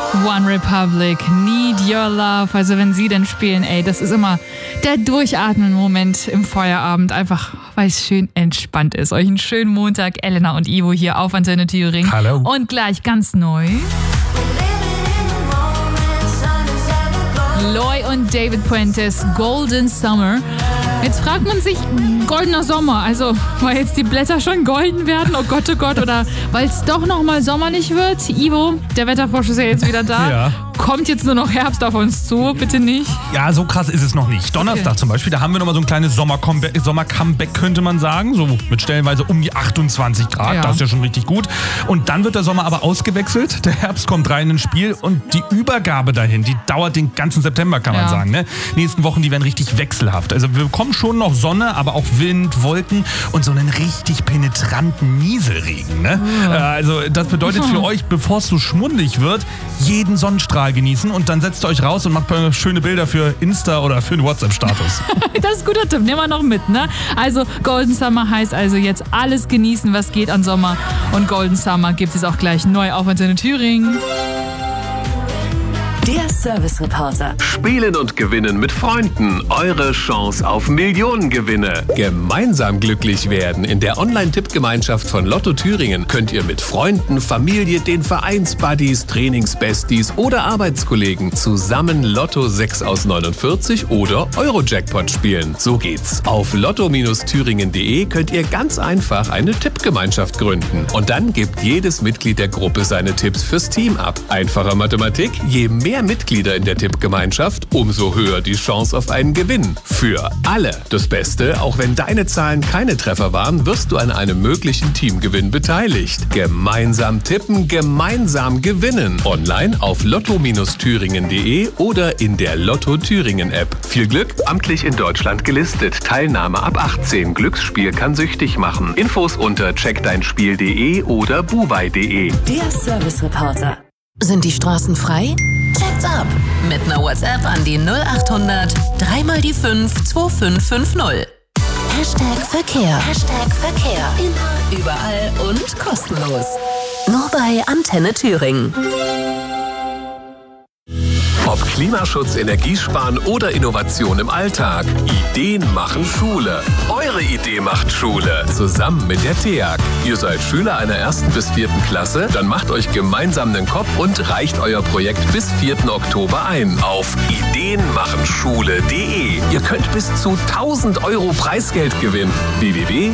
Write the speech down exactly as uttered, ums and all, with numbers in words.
One Republic, Need Your Love. Also wenn sie denn spielen, ey, das ist immer der Durchatmen-Moment im Feierabend. Einfach, weil es schön entspannt ist. Euch einen schönen Montag. Elena und Ivo hier auf Antenne Thüringen. Hallo. Und gleich ganz neu. Loy und David Puentes, Golden Summer. Jetzt fragt man sich, goldener Sommer, also weil jetzt die Blätter schon golden werden, oh Gott, oh Gott, oder weil es doch nochmal sommerlich wird. Ivo, der Wetterfrosch ist ja jetzt wieder da. Ja. Kommt jetzt nur noch Herbst auf uns zu, bitte nicht. Ja, so krass ist es noch nicht. Donnerstag okay. zum Beispiel, da haben wir nochmal so ein kleines Sommer-Comeback, Sommer-Comeback, könnte man sagen. So mit stellenweise um die achtundzwanzig Grad, ja. Das ist ja schon richtig gut. Und dann wird der Sommer aber ausgewechselt. Der Herbst kommt rein ins Spiel und die Übergabe dahin, die dauert den ganzen September, kann man ja. sagen. Ne? Die nächsten Wochen, die werden richtig wechselhaft. Also wir bekommen schon noch Sonne, aber auch Wind, Wolken und so einen richtig penetranten Nieselregen. Ne? Ja. Also das bedeutet für euch, bevor es so schmuddelig wird, jeden Sonnenstrahl genießen und dann setzt ihr euch raus und macht schöne Bilder für Insta oder für einen WhatsApp-Status. Das ist ein guter Tipp, nehmen wir noch mit, ne? Also Golden Summer heißt also jetzt alles genießen, was geht an Sommer. Und Golden Summer gibt es auch gleich neu auf Antenne Thüringen. Der Service Reporter. Spielen und gewinnen mit Freunden. Eure Chance auf Millionengewinne. Gemeinsam glücklich werden. In der Online-Tippgemeinschaft von Lotto Thüringen könnt ihr mit Freunden, Familie, den Vereinsbuddies, Trainingsbesties oder Arbeitskollegen zusammen Lotto sechs aus neunundvierzig oder Euro-Jackpot spielen. So geht's. Auf lotto Bindestrich thüringen punkt de könnt ihr ganz einfach eine Tippgemeinschaft gründen. Und dann gibt jedes Mitglied der Gruppe seine Tipps fürs Team ab. Einfache Mathematik, je mehr Mehr Mitglieder in der Tippgemeinschaft, umso höher die Chance auf einen Gewinn. Für alle. Das Beste, auch wenn deine Zahlen keine Treffer waren, wirst du an einem möglichen Teamgewinn beteiligt. Gemeinsam tippen, gemeinsam gewinnen. Online auf lotto Bindestrich thüringen punkt de oder in der Lotto Thüringen App. Viel Glück, amtlich in Deutschland gelistet. Teilnahme ab achtzehn. Glücksspiel kann süchtig machen. Infos unter check dein spiel punkt de oder buwei punkt de. Der Service Reporter. Sind die Straßen frei? Check's ab. Mit einer WhatsApp an die null acht hundert drei mal die fünf zwei fünf fünf null. Hashtag Verkehr. Hashtag Verkehr. Immer, überall und kostenlos. Nur bei Antenne Thüringen. Ob Klimaschutz, Energiesparen oder Innovation im Alltag. Ideen machen Schule. Eure Idee macht Schule. Zusammen mit der T E A G. Ihr seid Schüler einer ersten bis vierten Klasse? Dann macht euch gemeinsam den Kopf und reicht euer Projekt bis vierten Oktober ein. Auf ideenmachenschule punkt de. Ihr könnt bis zu tausend Euro Preisgeld gewinnen. w w w